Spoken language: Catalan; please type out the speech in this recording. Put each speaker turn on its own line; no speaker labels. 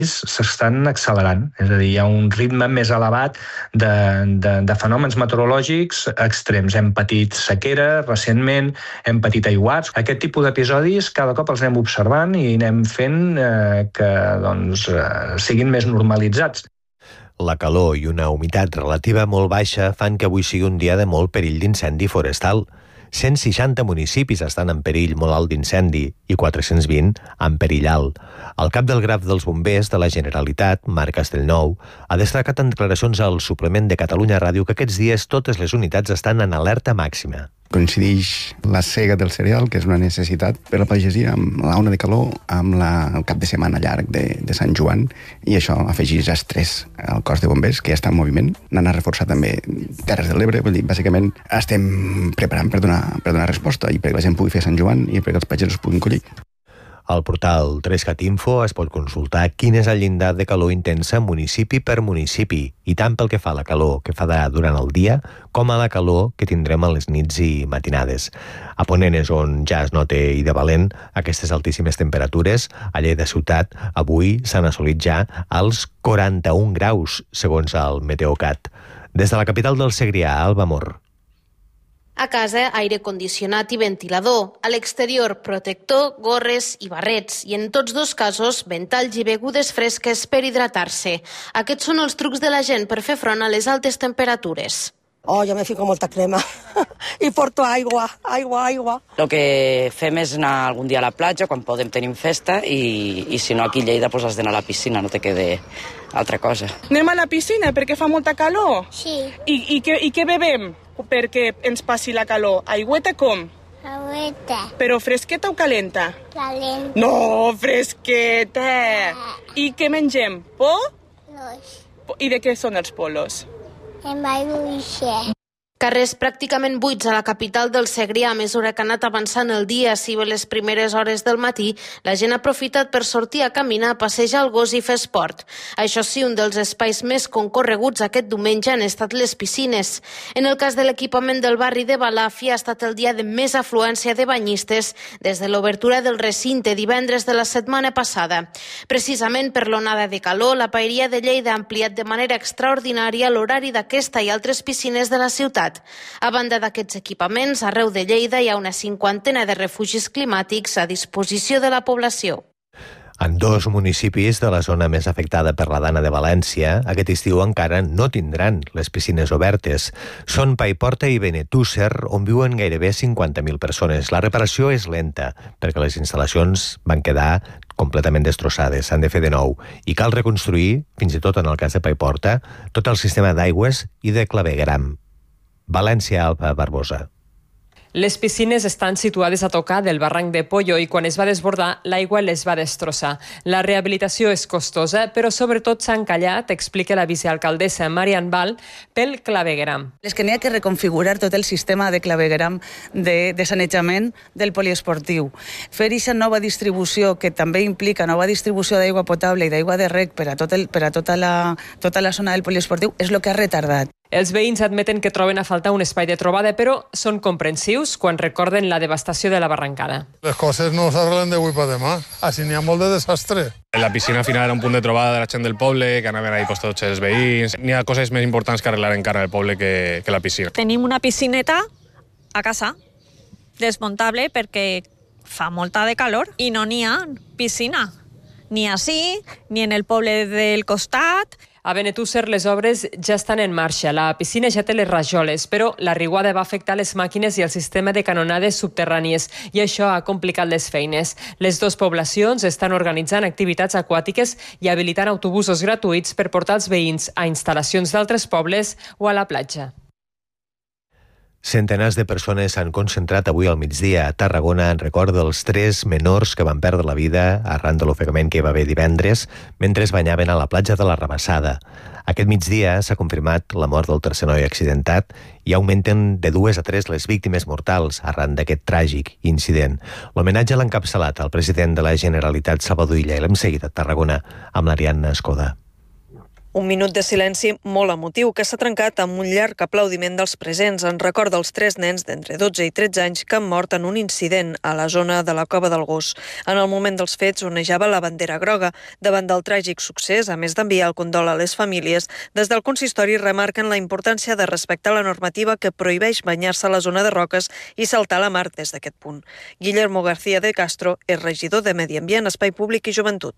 s'estan accelerant, és a dir, hi ha un ritme més elevat de fenòmens meteorològics extrems. Hem patit sequera recentment, hem patit aiguats. Aquest tipus d'episodis cada cop els anem observant i anem fent que siguin més normalitzats.
La calor i una humitat relativa molt baixa fan que avui sigui un dia de molt perill d'incendi forestal. 160 municipis estan en perill molt alt d'incendi i 420 en perill alt. El cap del Graf dels Bombers de la Generalitat, Marc Castellnou, ha destacat en declaracions al suplement de Catalunya Ràdio que aquests dies totes les unitats estan en alerta màxima.
Coincideix la sega del cereal, que és una necessitat per la pagesia, amb l'auna de calor, amb el cap de setmana llarg de Sant Joan, i això afegeix estrès al cos de bombers, que ja està en moviment. N'han a reforçar també Terres de l'Ebre, vull dir, bàsicament estem preparant per donar resposta i perquè la gent pugui fer Sant Joan i perquè els pagesos puguin collir.
Al portal 3CatInfo es pot consultar quin és el llindar de calor intensa municipi per municipi, i tant pel que fa a la calor que farà durant el dia com a la calor que tindrem a les nits i matinades. A Ponent és on ja es nota i de valent aquestes altíssimes temperatures. A Lleida ciutat avui s'han assolit ja els 41 graus, segons el Meteocat. Des de la capital del Segrià, Alba Mor.
A casa, aire condicionat i ventilador. A l'exterior, protector, gorres i barrets. I en tots dos casos, ventalls i begudes fresques per hidratar-se. Aquests són els trucs de la gent per fer front a les altes temperatures.
Jo me fico molta crema i porto aigua.
El que fem és anar algun dia a la platja quan podem tenir festa i si no aquí a Lleida has d'anar a la piscina, no te quede altra cosa.
Anem a la piscina perquè fa molta calor?
Sí.
I què bevem perquè ens passi la calor? Aigüeta com?
Aigüeta.
Però fresqueta o calenta?
Calenta.
No, fresqueta. I què mengem?
Polos.
I de què són els polos?
En maduixa.
Carrers pràcticament buits a la capital del Segrià a mesura que ha anat avançant el dia. Si bé les primeres hores del matí, la gent ha aprofitat per sortir a caminar, passejar el gos i fer esport. Això sí, un dels espais més concorreguts aquest diumenge han estat les piscines. En el cas de l'equipament del barri de Balàfia, ha estat el dia de més afluència de banyistes des de l'obertura del recinte divendres de la setmana passada. Precisament per l'onada de calor, la Paeria de Lleida ha ampliat de manera extraordinària l'horari d'aquesta i altres piscines de la ciutat. A banda d'aquests equipaments, arreu de Lleida hi ha una 50 de refugis climàtics a disposició de la població.
En dos municipis de la zona més afectada per la Dana de València, aquest estiu encara no tindran les piscines obertes. Són Paiporta i Benetússer, on viuen gairebé 50.000 persones. La reparació és lenta, perquè les instal·lacions van quedar completament destrossades, s'han de fer de nou, i cal reconstruir, fins i tot en el cas de Paiporta, tot el sistema d'aigües i de clavegueram. València, Alba Barbosa.
Les piscines estan situades a tocar del barranc de Pollo i quan es va desbordar, l'aigua les va destrossar. La rehabilitació és costosa, però sobretot s'ha encallat, explica la vicealcaldessa Marian Val, pel clavegueram.
És que n'hi ha que reconfigurar tot el sistema de clavegueram de sanejament del poliesportiu. Fer aquesta nova distribució, que també implica nova distribució d'aigua potable i d'aigua de rec per a tota la zona del poliesportiu, és el que ha retardat.
Els veïns admeten que troben a faltar un espai de trobada, però són comprensius quan recorden la devastació de la barrancada.
Les coses no s'arreglen d'avui per demà, així n'hi ha molt de desastre.
La piscina al final era un punt de trobada de la gent del poble, que anaven ahí tots els veïns. N'hi ha coses més importants que arreglar encara al poble que la piscina.
Tenim una piscineta a casa, desmuntable, perquè fa molta de calor i no n'hi ha piscina, ni ací, ni en el poble del costat.
A Benetússer les obres ja estan en marxa. La piscina ja té les rajoles, però la riuada va afectar les màquines i el sistema de canonades subterrànies i això ha complicat les feines. Les dues poblacions estan organitzant activitats aquàtiques i habilitant autobusos gratuïts per portar els veïns a instal·lacions d'altres pobles o a la platja.
Centenars de persones s'han concentrat avui al migdia a Tarragona en record dels 3 menors que van perdre la vida arran de l'ofegament que hi va haver divendres mentre es banyaven a la platja de la Rabassada. Aquest migdia s'ha confirmat la mort del tercer noi accidentat i augmenten de 2 a 3 les víctimes mortals arran d'aquest tràgic incident. L'homenatge l'ha encapçalat el president de la Generalitat, Salvador Illa, i l'hem seguit a Tarragona amb l'Ariadna Escoda.
Un minut de silenci molt emotiu que s'ha trencat amb un llarg aplaudiment dels presents en record dels 3 nens d'entre 12 i 13 anys que han mort en un incident a la zona de la Cova del Gos. En el moment dels fets onejava la bandera groga. Davant del tràgic succés, a més d'enviar el condol a les famílies, des del consistori remarquen la importància de respectar la normativa que prohibeix banyar-se a la zona de roques i saltar a la mar des d'aquest punt. Guillermo García de Castro és regidor de Medi Ambient, Espai Públic i Joventut.